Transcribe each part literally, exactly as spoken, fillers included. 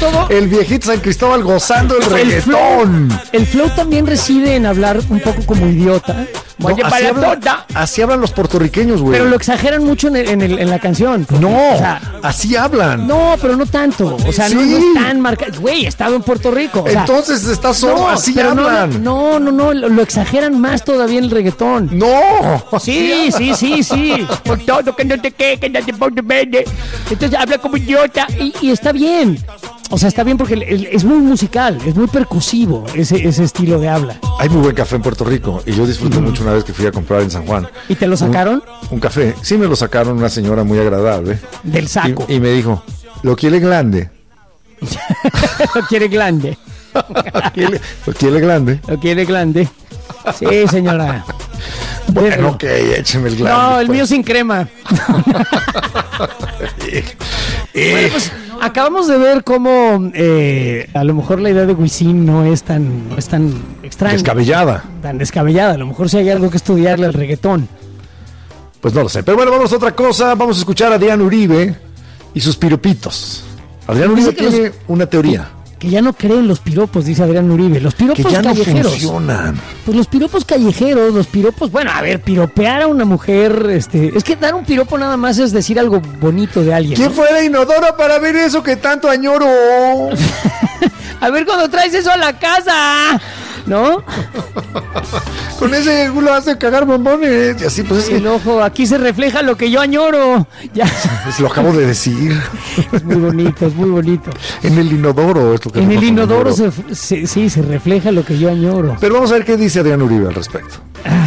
todo... El viejito San Cristóbal gozando el, el reggaetón. Flow, el flow también reside en hablar un poco como idiota. No, Oye, así, hablan, así hablan los puertorriqueños, güey. Pero lo exageran mucho en, el, en, el, en la canción. Porque, no, o sea, así hablan. No, pero no tanto. O sea, sí. no, no es tan marcado. Güey, he estado en Puerto Rico. O sea, entonces está solo, no, así hablan. No, no, no, lo, lo exageran más todavía en el reggaetón. No. Sí, sí, sí, sí. Por todo, que no te quede, que no te ponte verde. Entonces habla como idiota y, y está bien. O sea, está bien porque es muy musical, es muy percusivo ese, ese estilo de habla. Hay muy buen café en Puerto Rico y yo disfruté mm. mucho una vez que fui a comprar en San Juan. ¿Y te lo sacaron? Un, un café. Sí, me lo sacaron una señora muy agradable. Del saco. Y, y me dijo, ¿lo quiere grande? Lo quiere grande. ¿Lo quiere grande? Lo quiere grande. Sí, señora. Bueno, ok, écheme el grande. No, el pues. mío sin crema. Bueno, pues, acabamos de ver cómo eh, a lo mejor la idea de Wisin no es tan, no es tan extraña. Descabellada. Tan descabellada. A lo mejor sí hay algo que estudiarle al reggaetón. Pues no lo sé. Pero bueno, vamos a otra cosa. Vamos a escuchar a Adrián Uribe y sus piropitos. Adrián Uribe tiene los, una teoría. Que ya no creen los piropos, dice Adrián Uribe. Los piropos que ya callejeros. No funcionan. Pues los piropos callejeros, los piropos, bueno, a ver, piropear a una mujer, este, es que dar un piropo nada más es decir algo bonito de alguien. ¿Quién ¿no? fue la inodora para ver eso que tanto añoro? A ver cuando traes eso a la casa, ¿no? Con ese culo hace cagar bombones. Y así, pues es el que... ojo, aquí se refleja lo que yo añoro. Ya. Pues lo acabo de decir. Es muy bonito, es muy bonito. En el inodoro es lo que En el inodoro se, se, sí, se refleja lo que yo añoro. Pero vamos a ver qué dice Adrián Uribe al respecto.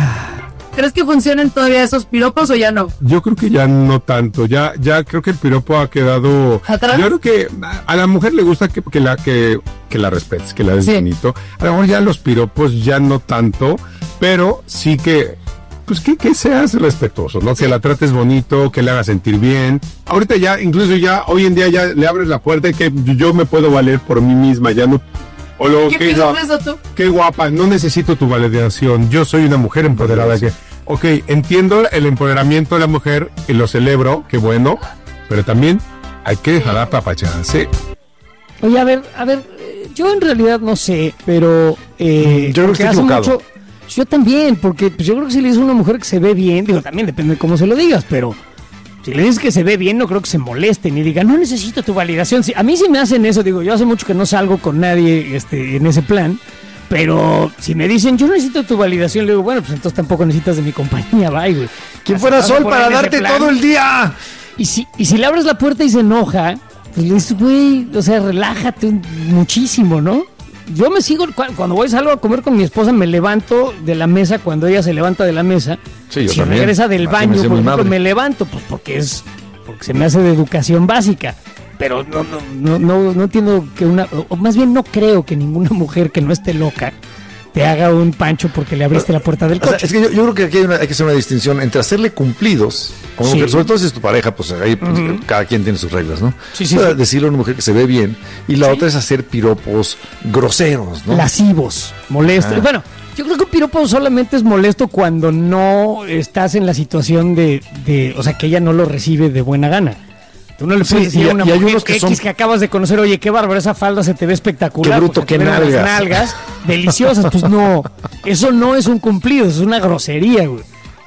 ¿Crees que funcionan todavía esos piropos o ya no? Yo creo que ya no tanto, ya ya creo que el piropo ha quedado... ¿Atrás? Yo creo que a la mujer le gusta que, que la que, que la respetes, que la des sí. bonito. A lo mejor ya los piropos ya no tanto, pero sí que... Pues que, que seas respetuoso, ¿no? Que la trates bonito, que le hagas sentir bien. Ahorita ya, incluso ya, hoy en día ya le abres la puerta y que yo me puedo valer por mí misma, ya no... O lo ¿Qué que piensas de eso tú? Qué guapa, no necesito tu validación, yo soy una mujer empoderada que... Ok, entiendo el empoderamiento de la mujer y lo celebro, qué bueno, pero también hay que dejarla apapacharse. Oye, a ver, a ver, yo en realidad no sé, pero... Eh, yo creo que estoy equivocado. Mucho, yo también, porque pues, yo creo que si le dices a una mujer que se ve bien, digo, también depende de cómo se lo digas, pero... Si le dices que se ve bien, no creo que se molesten y digan, no necesito tu validación. Si, a mí sí me hacen eso, digo, yo hace mucho que no salgo con nadie este, en ese plan, pero si me dicen, yo necesito tu validación, le digo, bueno, pues entonces tampoco necesitas de mi compañía, bye, güey. ¿Quién fuera Sol para darte todo el día? Y si, y si le abres la puerta y se enoja, pues le dices, güey, o sea, relájate un, muchísimo, ¿no? Yo me sigo, cuando voy salgo a comer con mi esposa, me levanto de la mesa cuando ella se levanta de la mesa. Sí, yo si también. regresa del Así baño, me por ejemplo, madre. me levanto, pues porque es porque se me hace de educación básica. Pero no, no, no, no, no entiendo que una, o más bien no creo que ninguna mujer que no esté loca te haga un pancho porque le abriste la puerta del coche. O sea, es que yo, yo creo que aquí hay, una, hay que hacer una distinción entre hacerle cumplidos a una Sí. mujer, sobre todo si es tu pareja, pues ahí pues, Uh-huh. cada quien tiene sus reglas, ¿no? Sí, sí, O sea, sí. decirle a una mujer que se ve bien y la Sí. otra es hacer piropos groseros, ¿no? Lascivos, molestos. Ah. Bueno, yo creo que un piropo solamente es molesto cuando no estás en la situación de, de, o sea, que ella no lo recibe de buena gana. Tú no le Sí, puedes decir y- a una y hay mujer unos que X son- que acabas de conocer, oye, qué bárbaro, esa falda se te ve espectacular. Qué bruto, porque qué te ven unas nalgas. nalgas deliciosas. Pues no, eso no es un cumplido, eso es una grosería, güey.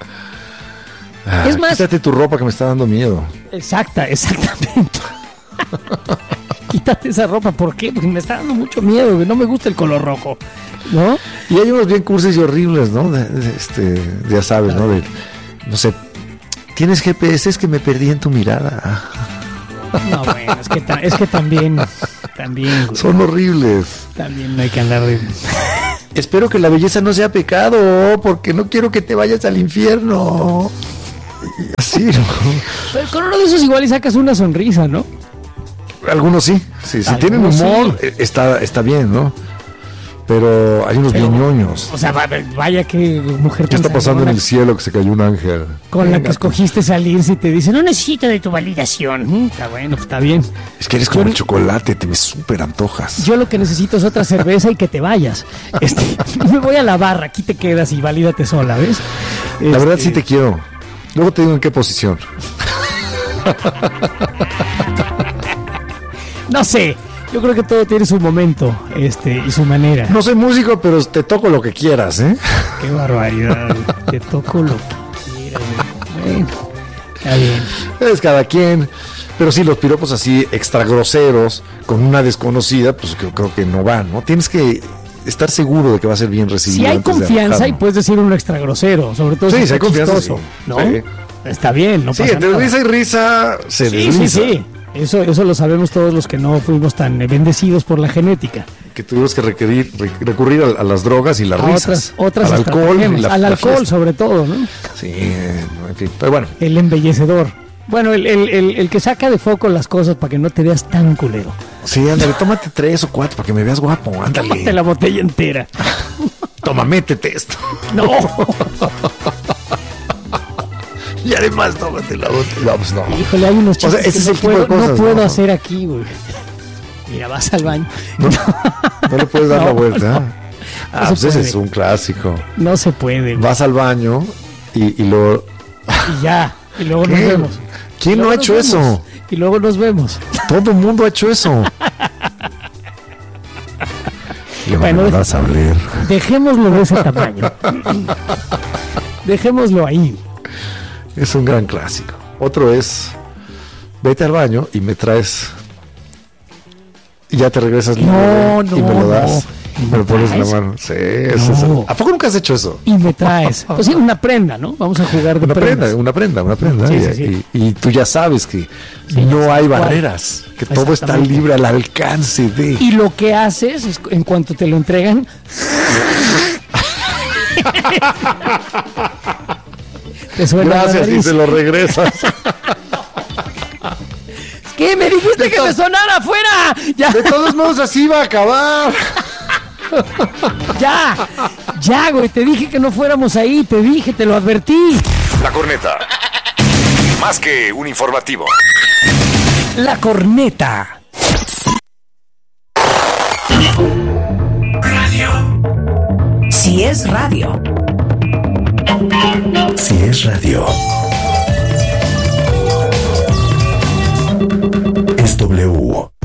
Ah, es más- quítate tu ropa que me está dando miedo. Exacta, exactamente. Quítate esa ropa, ¿por qué? Porque me está dando mucho miedo, güey, no me gusta el color rojo, ¿no? Y hay unos bien cursis y horribles, ¿no? De, de, este, ya sabes, ¿no? De, no sé, tienes G P S, es que me perdí en tu mirada. No, bueno, es que, ta- es que también, también, güey, Son horribles. también no hay que andar de... Espero que la belleza no sea pecado, porque no quiero que te vayas al infierno. Y así, ¿no? Pero con uno de esos igual y sacas una sonrisa, ¿no? Algunos sí, sí, si tienen Algunos humor, sí. eh, está, está bien, ¿no? Pero hay unos Pero- bien ñoños. O sea, va- vaya que mujer ¿Qué tan está pasando en sangrona el cielo que se cayó un ángel? con la que Venga, escogiste salir si te dice, no necesito de tu validación. Mm, está bueno, pues está bien. Es que eres como Yo- el chocolate, te me súper antojas. Yo lo que necesito es otra cerveza y que te vayas. Este, me voy a la barra, aquí te quedas y valídate sola, ¿ves? La verdad Este, sí te quiero. Luego te digo en qué posición. No sé, Yo creo que todo tiene su momento, este, y su manera. No soy músico, pero te toco lo que quieras, ¿eh? Qué barbaridad. Te toco lo que quieras. Bueno, está bien. Es cada quien. Pero sí, los piropos así extra groseros con una desconocida, pues creo, creo que no van, ¿no? Tienes que estar seguro de que va a ser bien recibido. Si hay antes de confianza arrojar, y ¿no? puedes decir un extra grosero, sobre todo Sí, si si hay está confianza, chistoso, sí. ¿no? Sí. Está bien, no Sí, pasa entre nada. risa y risa se Sí, sí, desliza. sí. Eso, eso lo sabemos todos los que no fuimos tan bendecidos por la genética. Que tuvimos que requerir, re- recurrir a, a las drogas y las A risas. otras, otras al alcohol. y estratagemas, la- al la alcohol fiesta. sobre todo, ¿no? Sí, eh, en fin. Pero bueno, El embellecedor. Bueno, el, el, el, el que saca de foco las cosas para que no te veas tan culero. sí, ándale, tómate tres o cuatro para que me veas guapo, Tómate ándale. la botella entera. Toma, métete esto. No. Y además, tómate la botella. No, pues no. Híjole, hay unos O sea, chistes ese es que el no tipo de puedo, no cosas, puedo ¿no? hacer aquí, güey. Mira, vas al baño. No, no le puedes dar No, la vuelta. no. Ah, No pues se ese puede. es un clásico. No se puede, güey. Vas al baño y, y luego... Y ya. Y luego ¿Qué? nos vemos. ¿Quién Y no luego ha nos hecho vemos. eso? Y luego nos vemos. Todo el mundo ha hecho eso. Y Bueno, me vas a oler. Dejémoslo de ese tamaño. Dejémoslo ahí. Es un gran clásico. Otro es, vete al baño y me traes... Y ya te regresas No, libre y no, me lo no. das. ¿Y Me me lo pones en la traes? mano. Sí, eso es- No. ¿A poco nunca has hecho eso? Y me traes. Pues sí, una prenda, ¿no? Vamos a jugar de Una prendas. prenda, una prenda, una prenda. Sí, y, sí, sí. y- y tú ya sabes que Sí, no ya hay sabes cuál. barreras, que todo está Exactamente. libre al alcance de... Y lo que haces es, en cuanto te lo entregan... te suena la Gracias, y nariz. se lo regresas. ¿Qué? ¿Me dijiste que me sonara afuera? Ya, De todos modos, así va a acabar. ya, ya, güey. Te dije que no fuéramos ahí. Te dije, te lo advertí. La corneta. Más que un informativo. La corneta. Si es radio. Si es radio. Es W.